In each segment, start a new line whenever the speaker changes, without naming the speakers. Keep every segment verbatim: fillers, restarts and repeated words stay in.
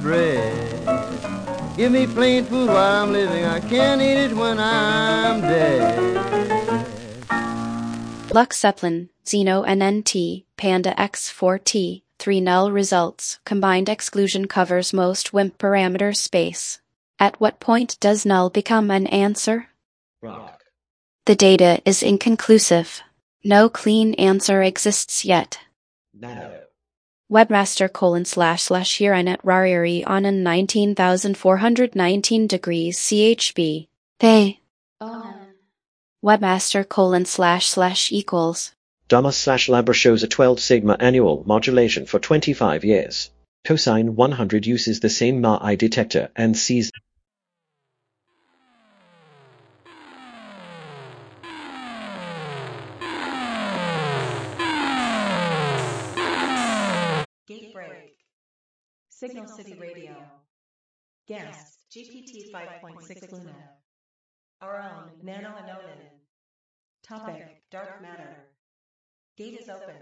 bread. Give me plain food while I'm living, I can't eat it when I'm dead.
Lux Zeppelin, Xeno N N T, Panda X four T, three null results, combined exclusion covers most W I M P parameter space. At what point does null become an answer?
Rock.
The data is inconclusive. No clean answer exists yet.
Nano.
Webmaster colon slash slash here I net rariri on a nineteen thousand four hundred nineteen degrees C H B. They.
Oh.
Webmaster colon slash slash equals.
Damas slash Labra shows a twelve sigma annual modulation for twenty-five years. Cosine one hundred uses the same M A I detector and sees
Gate break. Signal City Radio. Guest, G P T five point six Luna. Our own, Nano and Onan. Topic, Dark Matter. Gate is open.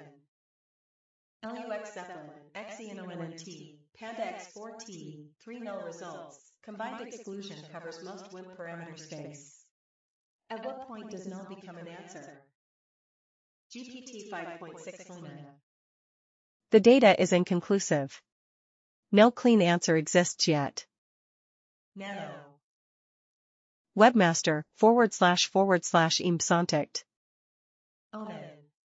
L U X Zeppelin, X E N O N N T, Panda X four T, three null results. Combined exclusion covers most W I M P parameter space. At what point does null become an answer? G P T five point six Luna.
The data is inconclusive. No clean answer exists yet.
Nano.
Webmaster, forward slash forward slash impsontict.
Onan.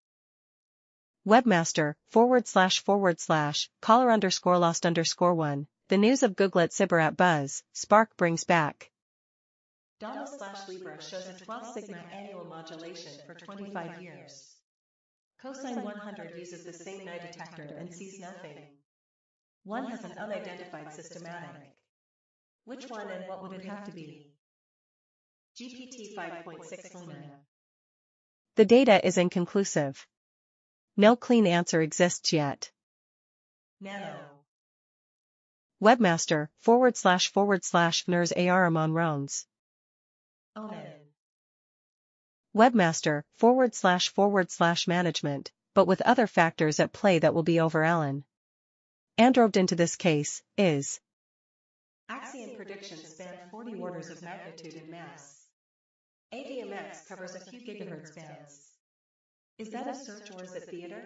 Webmaster, forward slash forward slash, caller underscore lost underscore one, the news of Googlet Cyberat Buzz, Spark brings back.
Donna slash Libra shows a twelve sigma annual modulation for twenty-five years. Cosine one hundred uses the same M A I detector and sees nothing. One has an unidentified systematic. Which one and what would it have to be? G P T five point six Luna.
The data is inconclusive. No clean answer exists yet.
Nano.
Webmaster, forward slash forward slash N R S Aramon Rones.
Onan.
Webmaster, forward slash forward slash management, but with other factors at play that will be over Ellen. Androved into this case, is.
Axion predictions span forty orders of magnitude in mass. A V M X covers a few gigahertz bands. Is that a search or is it theater?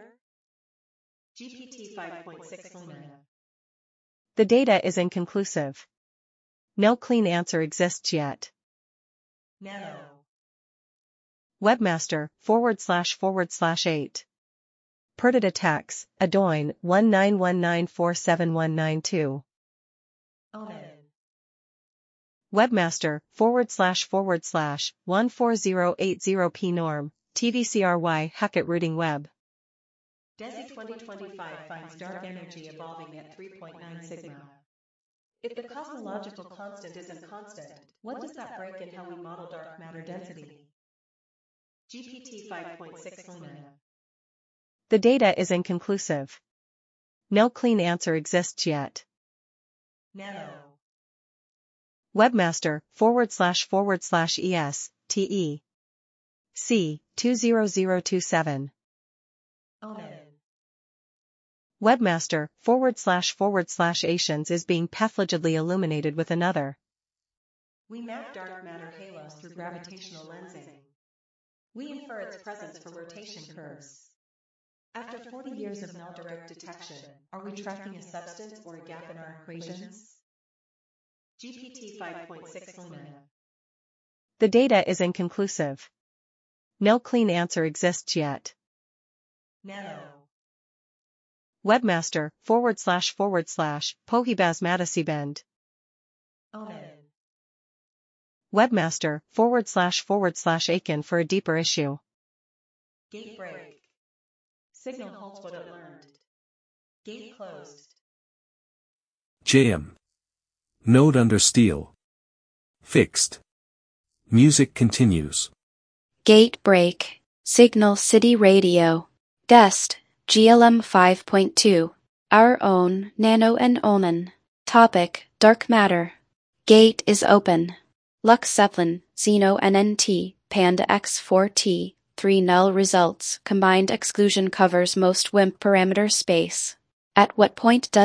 G P T five point six Luna.
The data is inconclusive. No clean answer exists yet.
Nano.
Webmaster, forward slash forward slash eight. Perdita attacks, Adoin, one nine one nine four seven one nine two.
Onan.
Webmaster, forward slash forward slash, one four zero eight zero P norm, T V C R Y Hackett routing web.
DESI twenty twenty-five finds dark energy evolving at three point nine sigma. If the cosmological constant isn't constant, what does that break in how we model dark matter density? G P T five point six Luna.
The data is inconclusive. No clean answer exists yet.
Nano.
Webmaster, forward slash forward slash ES, TE. C, two zero zero two seven.
Onan.
Webmaster, forward slash forward slash Asians is being pathologically illuminated with another.
We map dark matter halos through gravitational lensing. We infer its presence from rotation curves. After forty years of null direct detection, are we tracking a substance or a gap in our equations? G P T five point six Luna.
The data is inconclusive. No clean answer exists yet.
Nano.
Webmaster, forward slash forward slash, Pohibas Madisibend.
Onan.
Webmaster, forward slash forward slash Aiken for a deeper issue.
Gate break. Signal holds what it learned. Gate closed.
J M. Node under steel. Fixed. Music continues.
Gate break. Signal City Radio. Dest, G L M five point two. Our own, Nano and Onan. Topic, Dark Matter. Gate is open. Lux Zeppelin, Xeno N N T, Panda X four T, three null results, combined exclusion covers most W I M P parameter space. At what point does